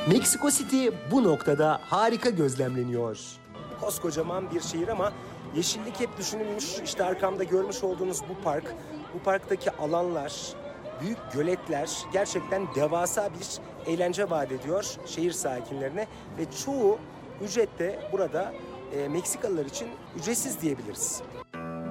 Meksiko City bu noktada harika gözlemleniyor. Koskocaman bir şehir ama yeşillik hep düşünülmüş. İşte arkamda görmüş olduğunuz bu park, bu parktaki alanlar, büyük göletler gerçekten devasa bir eğlence vaat ediyor şehir sakinlerine ve çoğu ücret de burada Meksikalılar için ücretsiz diyebiliriz.